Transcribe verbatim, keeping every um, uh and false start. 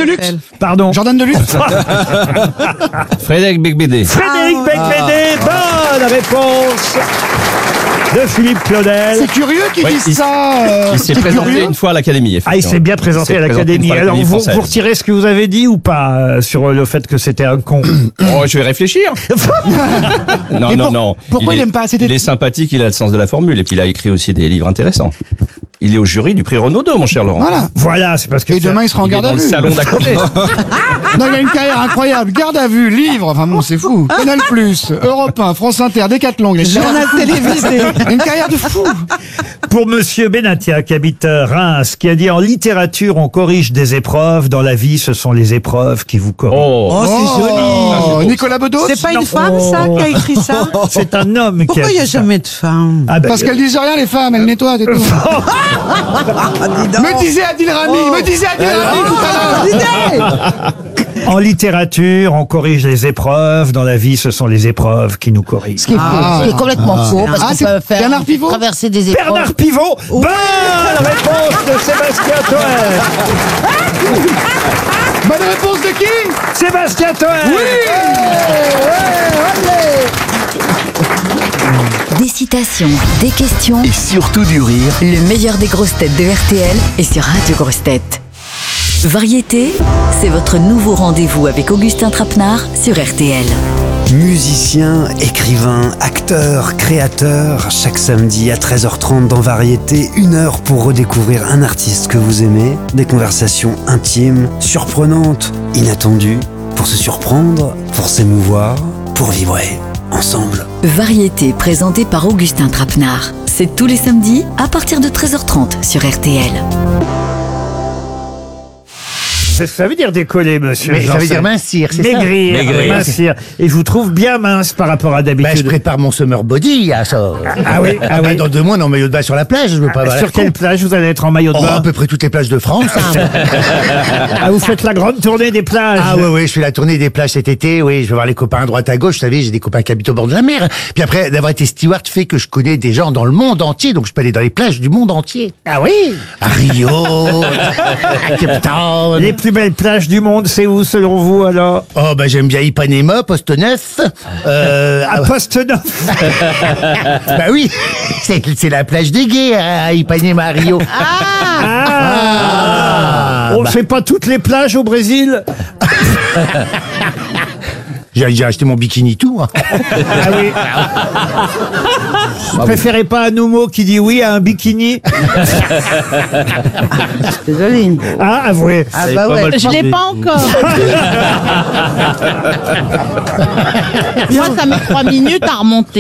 Luxe. Pardon. Jordan de Luxe. Frédéric Becbédé. Frédéric Becbédé, bonne réponse de Philippe Claudel. C'est curieux qu'il Oui, dise il- ça. euh, Il s'est c'est présenté curieux. une fois à l'Académie. Ah, il s'est bien présenté à l'Académie. Alors, vous, française. vous retirez ce que vous avez dit ou pas euh, sur le fait que c'était un con? Oh, je vais réfléchir. non, Et non, pour- non. pourquoi il est- aime pas? C'était- Il est sympathique, il a le sens de la formule, et puis il a écrit aussi des livres intéressants. Il est au jury du prix Renaudot, mon cher Laurent. Voilà. Voilà, c'est parce que... Et demain, il sera en Il est garde dans à le vue. salon d'à côté. Non, il a une carrière incroyable. Garde à vue, livre, enfin bon, c'est fou. Canal plus, Europe un, France Inter, Décathlon. Il a une Journal carrière- télévisé. Une carrière de fou. Pour Monsieur Benatia, qui habite euh, Reims, qui a dit en littérature, on corrige des épreuves. Dans la vie, ce sont les épreuves qui vous corrigent. Oh. Oh, c'est joli. Oh, Nicolas Bedos. C'est pas une femme, ça, qui a écrit ça? C'est un homme qui a Pourquoi il n'y a dit ça. jamais de femme? Ah, ben, Parce qu'elles disent rien, les femmes, elles nettoient, c'est tout. Me disait Adil Rami, me disait Adil Rami tout à l'heure. en littérature, on corrige les épreuves. Dans la vie, ce sont les épreuves qui nous corrigent. Ce qui est, faux, ce qui est complètement faux, parce Ah, qu'on c'est peut faire Bernard Pivot traverser des épreuves. Bernard Pivot, bonne réponse de Sébastien Toen. Bonne réponse de qui? Sébastien Toen. Des citations, des questions, Et surtout du rire. le meilleur des grosses têtes de R T L est sur Radio Grosses Têtes. Variété, c'est votre nouveau rendez-vous avec Augustin Trapenard sur R T L. Musicien, écrivain, acteur, créateur, chaque samedi à treize heures trente dans Variété, une heure pour redécouvrir un artiste que vous aimez, des conversations intimes, surprenantes, inattendues, pour se surprendre, pour s'émouvoir, pour vibrer ensemble. Variété présentée par Augustin Trapenard. C'est tous les samedis à partir de treize heures trente sur R T L. Ça veut dire décoller, monsieur. Mais ça veut Janssen. dire mincir, c'est ça? Maigrir, Maigrir. mincir. Et je vous trouve bien mince par rapport à Ben, je d'habitude. prépare mon summer body à ça. Ah oui, ah oui. Dans deux mois, on est en maillot de bain sur la plage, je veux pas avoir Sur l'air quelle con. plage vous allez être en maillot de Oh, à bain? peu près toutes les plages de France. Ah, vous faites la grande tournée des plages. Ah oui, oui, je fais la tournée des plages cet été, oui, je vais voir les copains à droite à gauche, vous savez, j'ai des copains qui habitent au bord de la mer. Puis après, d'avoir été steward fait que je connais des gens dans le monde entier, donc je peux aller dans les plages du monde entier. Ah oui. À Rio, à Cape Town. Les plus belles plages du monde, c'est où selon vous alors? Oh, ben j'aime bien Ipanema, Poste Neuf. Euh, À Poste-Neuf. bah oui, c'est c'est la plage des gays à Ipanema, à Rio. Ah. On ne fait pas toutes les plages au Brésil? J'ai j'ai acheté mon bikini tout, moi. Ah oui. Vous préférez pas un Noumo qui dit oui à un bikini? C'est joli. Ah, avouez. Ah bah ouais. Je l'ai pas encore. Moi, ça met trois minutes à remonter.